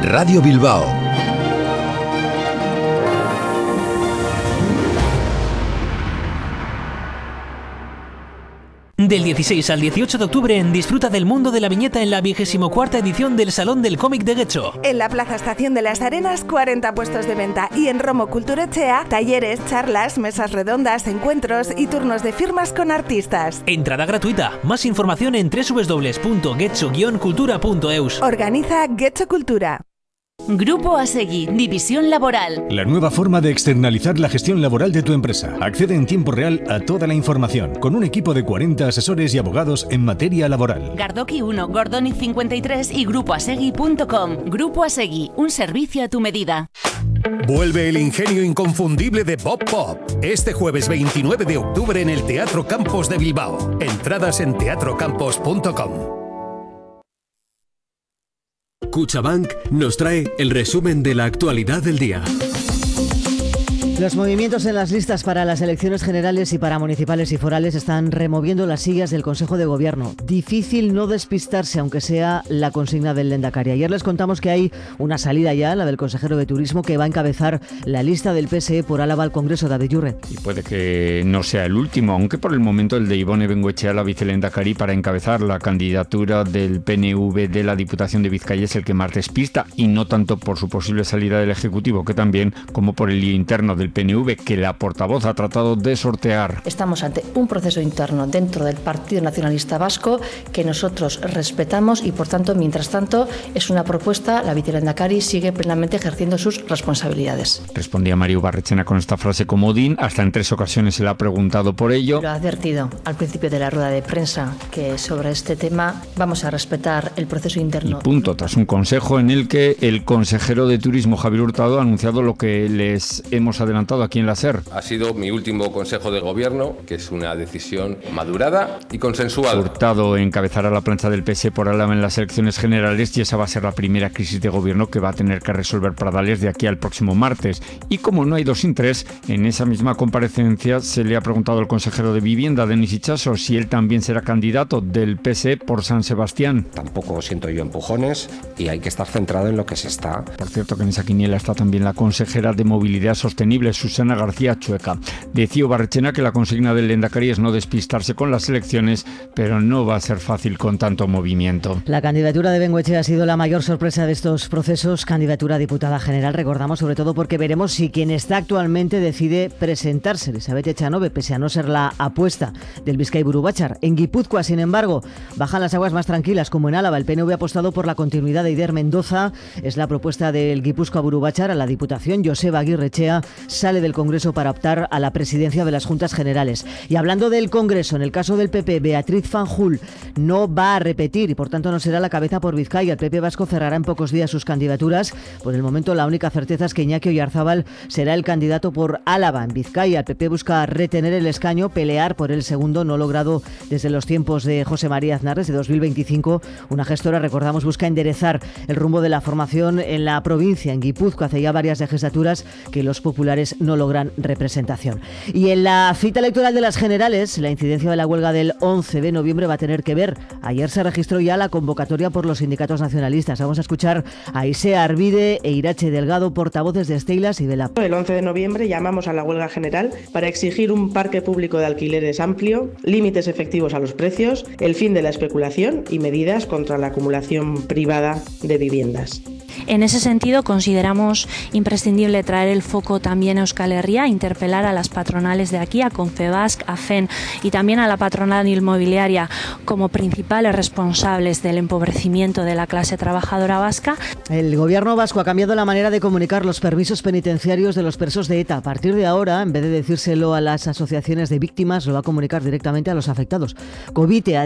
Radio Bilbao. Del 16 al 18 de octubre disfruta del mundo de la viñeta en la 24ª edición del Salón del Cómic de Getxo. En la Plaza Estación de las Arenas, 40 puestos de venta, y en Romo Kulturetxea, talleres, charlas, mesas redondas, encuentros y turnos de firmas con artistas. Entrada gratuita. Más información en www.getxo-cultura.eus. Organiza Getxo Cultura. Grupo Asegui, División Laboral. La nueva forma de externalizar la gestión laboral de tu empresa. Accede en tiempo real a toda la información, con un equipo de 40 asesores y abogados en materia laboral. Gardoki 1, Gordoni 53 y grupoasegui.com. Grupo Asegui, un servicio a tu medida. Vuelve el ingenio inconfundible de Bob Pop. Este jueves 29 de octubre en el Teatro Campos de Bilbao. Entradas en teatrocampos.com. Cuchabank nos trae el resumen de la actualidad del día. Los movimientos en las listas para las elecciones generales y para municipales y forales están removiendo las sillas del Consejo de Gobierno. Difícil no despistarse, aunque sea la consigna del Lehendakari. Ayer les contamos que hay una salida ya, la del consejero de Turismo, que va a encabezar la lista del PSE por Álava al Congreso, David Yurre. Y puede que no sea el último, aunque por el momento el de Ibone Bengoechea, la vicelehendakari, para encabezar la candidatura del PNV de la Diputación de Vizcaya es el que más despista, y no tanto por su posible salida del Ejecutivo, que también como por el lío interno del PNV, que la portavoz ha tratado de sortear. Estamos ante un proceso interno dentro del Partido Nacionalista Vasco que nosotros respetamos y, por tanto, mientras tanto, es una propuesta. La vicelehendakari sigue plenamente ejerciendo sus responsabilidades. Respondía Mario Barrechena con esta frase comodín. Hasta en 3 ocasiones se le ha preguntado por ello. Lo ha advertido al principio de la rueda de prensa que sobre este tema vamos a respetar el proceso interno. Y punto, tras un consejo en el que el consejero de Turismo, Javier Hurtado, ha anunciado lo que les hemos adelantado aquí en la SER. Ha sido mi último consejo de gobierno, que es una decisión madurada y consensuada. Hurtado encabezará la plancha del PSE por Álava en las elecciones generales, y esa va a ser la primera crisis de gobierno que va a tener que resolver Pradales de aquí al próximo martes. Y como no hay 2 sin 3, en esa misma comparecencia se le ha preguntado al consejero de Vivienda, Denis Itxaso, si él también será candidato del PSE por San Sebastián. Tampoco siento yo empujones y hay que estar centrado en lo que se está. Por cierto, que en esa quiniela está también la consejera de Movilidad Sostenible, Susana García Chueca. Decía Barrechena que la consigna del Lehendakari es no despistarse con las elecciones, pero no va a ser fácil con tanto movimiento. La candidatura de Bengoechea ha sido la mayor sorpresa de estos procesos. Candidatura a diputada general, recordamos, sobre todo porque veremos si quien está actualmente decide presentarse. Elizabeth Echanove, pese a no ser la apuesta del Bizkaiburu Batzar. En Guipúzcoa, sin embargo, bajan las aguas más tranquilas, como en Álava. El PNV ha apostado por la continuidad de Eider Mendoza. Es la propuesta del Guipúzcoa Buru Batzar a la Diputación. Joseba Aguirrechea sale del Congreso para optar a la presidencia de las Juntas Generales. Y hablando del Congreso, en el caso del PP, Beatriz Fanjul no va a repetir y por tanto no será la cabeza por Vizcaya. El PP vasco cerrará en pocos días sus candidaturas. Por el momento la única certeza es que Iñaki Oyarzábal será el candidato por Álava. En Vizcaya el PP busca retener el escaño, pelear por el segundo, no logrado desde los tiempos de José María Aznarres de 2025. Una gestora, recordamos, busca enderezar el rumbo de la formación en la provincia, en Guipúzcoa. Hace ya varias legislaturas que los populares no logran representación. Y en la cita electoral de las generales, la incidencia de la huelga del 11 de noviembre va a tener que ver. Ayer se registró ya la convocatoria por los sindicatos nacionalistas. Vamos a escuchar a Isea Arvide e Irache Delgado, portavoces de Steilas y de la... El 11 de noviembre llamamos a la huelga general para exigir un parque público de alquileres amplio, límites efectivos a los precios, el fin de la especulación y medidas contra la acumulación privada de viviendas. En ese sentido, consideramos imprescindible traer el foco también a Euskal Herria, interpelar a las patronales de aquí, a Confebask, a FEN y también a la patronal inmobiliaria como principales responsables del empobrecimiento de la clase trabajadora vasca. El gobierno vasco ha cambiado la manera de comunicar los permisos penitenciarios de los presos de ETA. A partir de ahora, en vez de decírselo a las asociaciones de víctimas, lo va a comunicar directamente a los afectados. Covite